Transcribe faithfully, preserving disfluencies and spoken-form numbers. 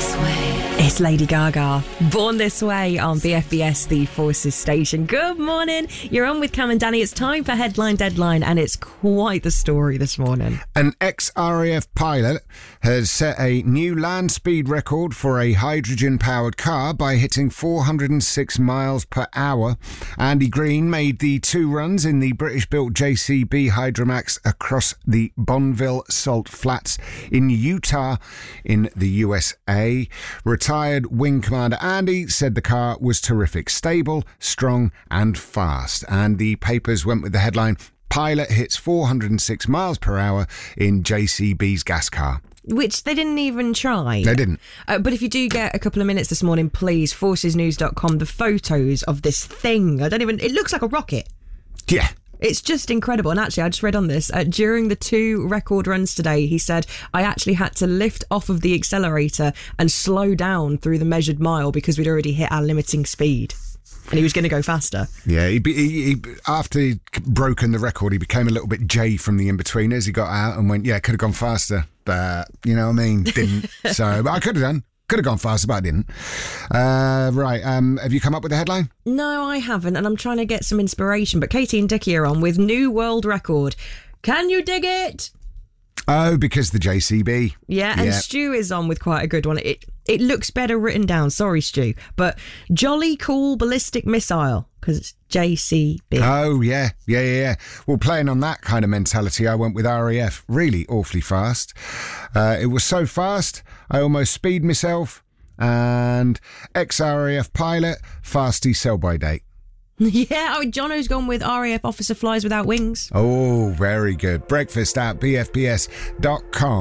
this way. It's Lady Gaga, Born This Way on B F B S, the Forces station. Good morning. You're on with Cam and Danny. It's time for Headline Deadline, and it's quite the story this morning. An ex-R A F pilot has set a new land speed record for a hydrogen-powered car by hitting four hundred six miles per hour. Andy Green made the two runs in the British-built J C B Hydromax across the Bonneville Salt Flats in Utah in the U S A. Retired Wing Commander Andy said the car was terrific, stable, strong and fast. And the papers went with the headline, Pilot hits four hundred six miles per hour in J C B's gas car. Which they didn't even try. They didn't. Uh, but if you do get a couple of minutes this morning, please, forces news dot com, the photos of this thing. I don't even... It looks like a rocket. Yeah. It's just incredible. And actually, I just read on this, uh, during the two record runs today, he said, I actually had to lift off of the accelerator and slow down through the measured mile because we'd already hit our limiting speed. And he was going to go faster. Yeah, he, he, he, after he'd broken the record, he became a little bit Jay from the In-Betweeners. He got out and went, yeah, could have gone faster. But, you know what I mean? Didn't. So, but I could have done. Could have gone faster, but I didn't. Uh, right, um, have you come up with a headline? No, I haven't, and I'm trying to get some inspiration. But Katie and Dickie are on with new world record. Can you dig it? Oh, because the J C B. Yeah, and yeah. Stu is on with quite a good one. It it looks better written down. Sorry, Stu. But Jolly Cool Ballistic Missile, because it's J C B. Oh, yeah, yeah, yeah, yeah. Well, playing on that kind of mentality, I went with R A F. Really awfully fast. Uh, it was so fast, I almost speed myself. And ex-R A F pilot, fasty sell-by date. Yeah, oh, Jono's gone with R A F officer flies without wings. Oh, very good. Breakfast at B F B S dot com.